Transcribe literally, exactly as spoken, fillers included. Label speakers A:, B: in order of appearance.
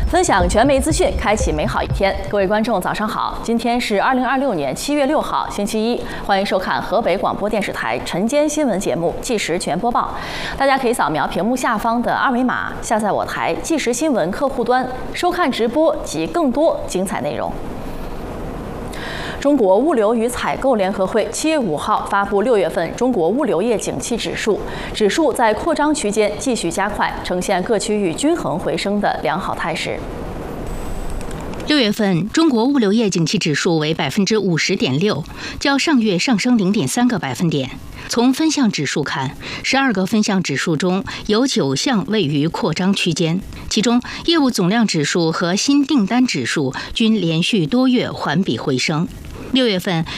A: 分享全媒资讯，开启美好一天。各位观众，早上好！今天是二零二六年七月六号，星期一。欢迎收看河北广播电视台晨间新闻节目《即时全播报》。大家可以扫描屏幕下方的二维码，下载我台即时新闻客户端，收看直播及更多精彩内容。中国物流与采购联合会七月五号发布六月份中国物流业景气指数，指数在扩张区间继续加快，呈现各区域均衡回升的良好态势。
B: 六月份中国物流业景气指数为百分之五十点六，较上月上升零点三个百分点。从分项指数看，十二个分项指数中有九项位于扩张区间，其中业务总量指数和新订单指数均连续多月环比回升。六月份